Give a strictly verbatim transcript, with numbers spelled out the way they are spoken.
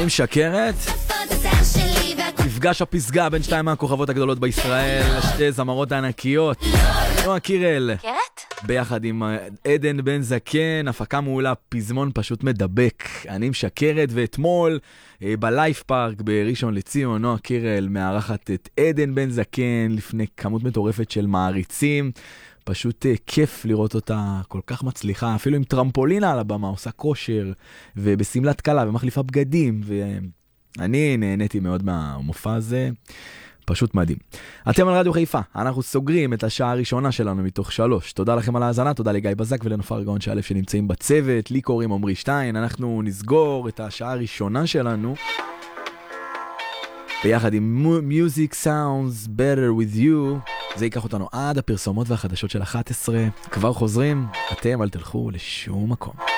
אני משקרת. מפגש הפסגה בין שתיים מהכוכבות הגדולות בישראל, שתי זמרות הענקיות. נועה קירל. קרת? ביחד עם עדן בן זקן, הפקה מעולה, פזמון פשוט מדבק. אני משקרת, ואתמול בלייף פארק בראשון לציון, נועה קירל מארחת את עדן בן זקן לפני כמות מטורפת של מעריצים. פשוט כיף לראות אותה כל כך מצליחה, אפילו עם טרמפולינה על הבמה, עושה כושר, ובסמלת קלה ומחליפה בגדים, ואני נהניתי מאוד מהמופע הזה. פשוט מדהים. אתם על רדיו חיפה, אנחנו סוגרים את השעה הראשונה שלנו מתוך שלוש. תודה לכם על ההאזנה, תודה לגיא בזק ולנופר גאון שאלף שנמצאים בצוות, לי קוראים עמרי שטיין. אנחנו נסגור את השעה הראשונה שלנו ביחד עם Music Sounds Better With You. זה ייקח אותנו עד הפרסומות והחדשות של אחת עשרה. כבר חוזרים, אתם אל תלכו לשום מקום.